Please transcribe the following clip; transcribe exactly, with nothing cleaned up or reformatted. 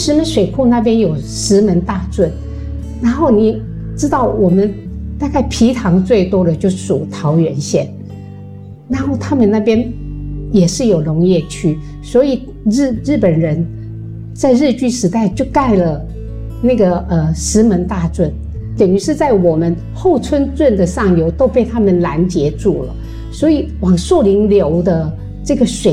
石门水库那边有石门大圳，然后你知道我们大概皮糖最多的就属桃园县，然后他们那边也是有农业区，所以日日本人在日据时代就盖了那个呃石门大圳，等于是在我们后村圳的上游都被他们拦截住了，所以往树林流的这个水